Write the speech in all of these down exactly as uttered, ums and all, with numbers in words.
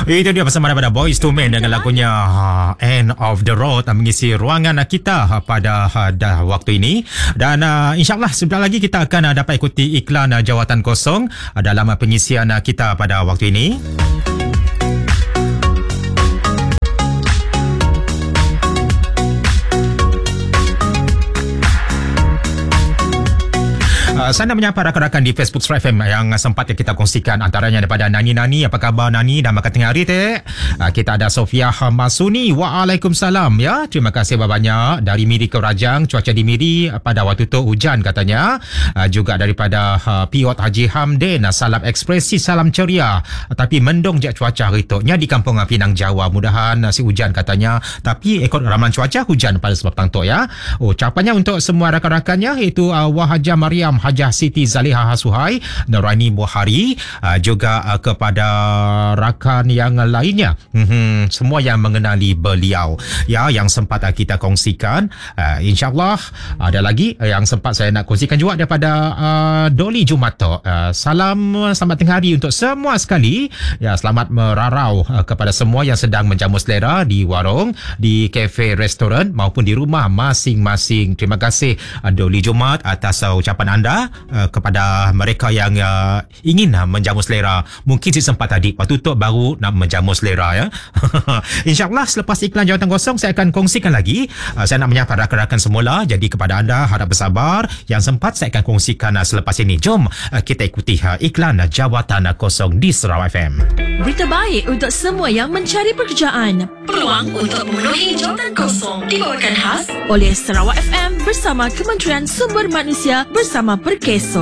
Itu dia bersama daripada Boyz two Men dengan lagunya uh, End of the Road, uh, mengisi ruangan uh, kita uh, pada uh, dah waktu ini. Dan uh, insyaAllah sebentar lagi kita akan uh, dapat ikuti iklan uh, jawatan kosong uh, dalam uh, pengisian uh, kita pada waktu ini. Uh, saya nak menyapa rakan-rakan di Facebook Strive F M yang sempat kita kongsikan, antaranya daripada Nani-Nani. Apa khabar Nani dan makan tengah hari teh? Uh, kita ada Sofia Masuni. Waalaikumsalam ya. Terima kasih banyak dari Miri ke Rajang. Cuaca di Miri uh, pada waktu tu hujan katanya. Uh, juga daripada uh, Piot Haji Hamdin. Uh, salam ekspresi, salam ceria. Uh, tapi mendung je cuaca hari tu. Nya di kampung uh, Pinang Jawa. Mudahan uh, si hujan katanya. Tapi ikut ramalan cuaca hujan pada sebab tang tu ya. Oh, ucapannya untuk semua rakan-rakannya iaitu uh, Wahaja Mariam, Hajah Siti Zaliha Hasuhai, Nurani Buhari, uh, juga uh, kepada rakan yang lainnya, hmm, semua yang mengenali beliau ya, yang sempat uh, kita kongsikan. uh, InsyaAllah ada lagi uh, yang sempat saya nak kongsikan juga daripada uh, Doli Jumato. uh, Salam selamat tengah hari untuk semua sekali ya. Selamat merarau uh, kepada semua yang sedang menjamu selera di warung, di kafe, restoran maupun di rumah masing-masing. Terima kasih uh, Doli Jumat atas uh, ucapan anda uh, kepada mereka yang uh, ingin uh, menjamu selera. Mungkin si sempat tadi waktu tu baru nak menjamu selera ya. InsyaAllah selepas iklan jawatan kosong saya akan kongsikan lagi. uh, Saya nak menyapa rakan-rakan semula. Jadi kepada anda harap bersabar. Yang sempat saya akan kongsikan uh, selepas ini. Jom uh, kita ikuti uh, iklan uh, jawatan uh, kosong di Sarawak F M. Berita baik untuk semua yang mencari pekerjaan. Peluang untuk memenuhi jawatan kosong dibawakan khas oleh Sarawak F M bersama Kementerian Sumber Manusia bersama Perkeso.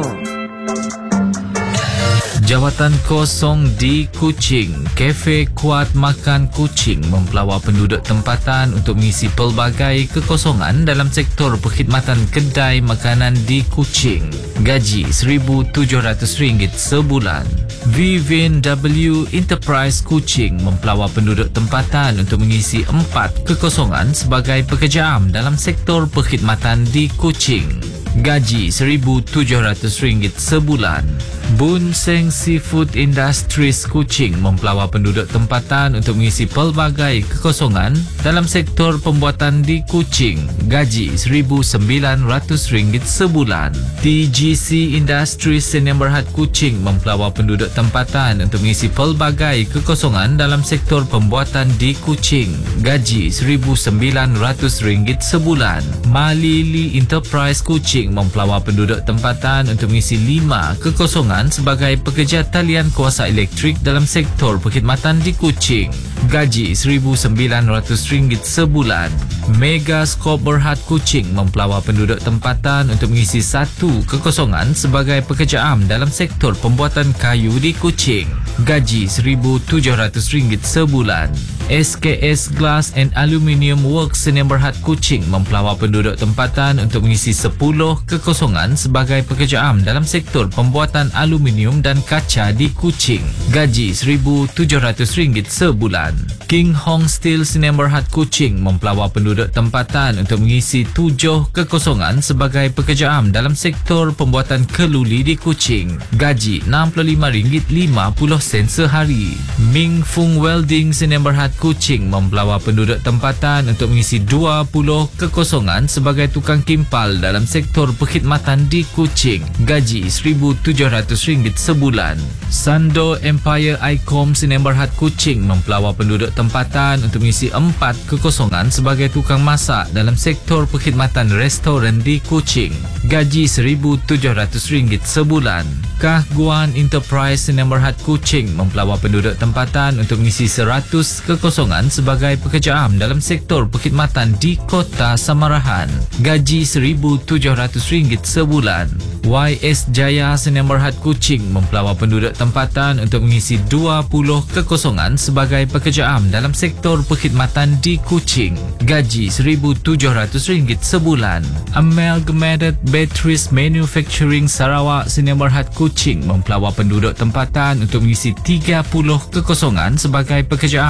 Jawatan kosong di Kuching. Kafe Kuat Makan Kuching mempelawar penduduk tempatan untuk mengisi pelbagai kekosongan dalam sektor perkhidmatan kedai makanan di Kuching. Gaji seribu tujuh ratus ringgit sebulan. Vivin W Enterprise Kuching mempelawar penduduk tempatan untuk mengisi empat kekosongan sebagai pekerja am dalam sektor perkhidmatan di Kuching. Gaji seribu tujuh ratus ringgit sebulan. Bun Seng Seafood Industries Kuching mempelawar penduduk tempatan untuk mengisi pelbagai kekosongan dalam sektor pembuatan di Kuching. Gaji seribu sembilan ratus ringgit sebulan. T G C Industries Sdn Bhd Kuching mempelawar penduduk tempatan untuk mengisi pelbagai kekosongan dalam sektor pembuatan di Kuching. Gaji seribu sembilan ratus ringgit sebulan. Malili Enterprise Kuching mempelawar penduduk tempatan untuk mengisi lima kekosongan sebagai pekerja talian kuasa elektrik dalam sektor perkhidmatan di Kuching. Gaji seribu sembilan ratus ringgit sebulan. Mega Scope Berhad Kuching mempelawar penduduk tempatan untuk mengisi satu kekosongan sebagai pekerja am dalam sektor pembuatan kayu di Kuching. Gaji seribu tujuh ratus ringgit sebulan. S K S Glass and Aluminium Works Sdn Bhd Kuching mempelawar penduduk tempatan untuk mengisi sepuluh kekosongan sebagai pekerja am dalam sektor pembuatan aluminium dan kaca di Kuching. Gaji seribu tujuh ratus ringgit sebulan. King Hong Steel Sdn Bhd Kuching mempelawar penduduk tempatan untuk mengisi tujuh kekosongan sebagai pekerja am dalam sektor pembuatan keluli di Kuching. Gaji enam puluh lima ringgit lima puluh sen sehari. Ming Fung Welding Sdn Bhd Kuching mempelawar penduduk tempatan untuk mengisi dua puluh kekosongan sebagai tukang kimpal dalam sektor perkhidmatan di Kuching. Gaji seribu tujuh ratus ringgit sebulan. Sando Empire Icom Sdn Bhd Kuching mempelawar penduduk tempatan untuk mengisi empat kekosongan sebagai tukang masak dalam sektor perkhidmatan restoran di Kuching. Gaji seribu tujuh ratus ringgit sebulan. Kah Guan Enterprise Sdn Bhd Kuching mempelawar penduduk tempatan untuk mengisi seratus kekosongan sebagai pekerja am dalam sektor perkhidmatan di Kota Samarahan. Gaji seribu tujuh ratus ringgit sebulan. Y S Jaya Sdn Bhd Kuching mempelawar penduduk tempatan untuk mengisi dua puluh kekosongan sebagai pekerja am dalam sektor perkhidmatan di Kuching. Gaji seribu tujuh ratus ringgit sebulan. Amalgamated Batteries Manufacturing Sarawak Sdn Bhd Kuching mempelawar penduduk tempatan untuk mengisi tiga puluh kekosongan sebagai pekerja am dalam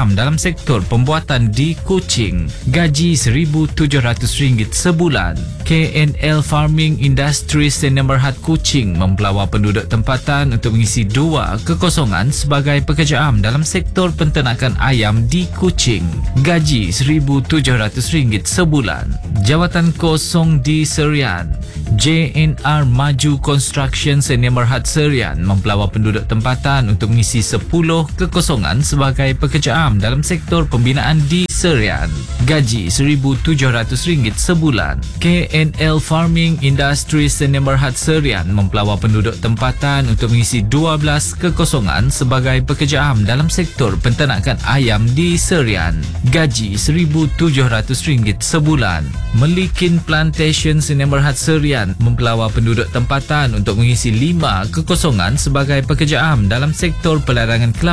sektor pembuatan di Kuching. Gaji seribu tujuh ratus ringgit sebulan. K N L Farming Industries Sdn Bhd Kuching mempelawa penduduk tempatan untuk mengisi dua kekosongan sebagai pekerja am dalam sektor penternakan ayam di Kuching. Gaji seribu tujuh ratus ringgit sebulan. Jawatan kosong di Serian. J N R Maju Construction Sdn Bhd Serian mempelawa penduduk tempatan untuk mengisi sepuluh kekosongan sebagai pekerja am dalam sektor pembinaan di Serian. Gaji seribu tujuh ratus ringgit sebulan. K N L Farming Industries Sdn Bhd Serian mempelawa penduduk tempatan untuk mengisi dua belas kekosongan sebagai pekerja am dalam sektor penternakan ayam di Serian. Gaji seribu tujuh ratus ringgit sebulan. Melikin Plantation Sdn Bhd Serian mempelawa penduduk tempatan untuk mengisi lima kekosongan sebagai pekerja am dalam sektor pelarangan kelapa